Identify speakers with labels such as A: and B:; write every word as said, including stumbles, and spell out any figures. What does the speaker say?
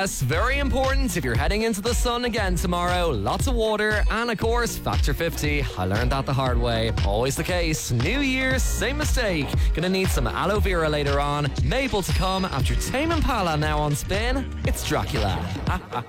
A: Yes, very important if you're heading into the sun again tomorrow. Lots of water and, of course, factor fifty. I learned that the hard way. Always the case. New Year, same mistake. Gonna need some aloe vera later on. Maple to come after Tame Impala now on spin. It's Dracula.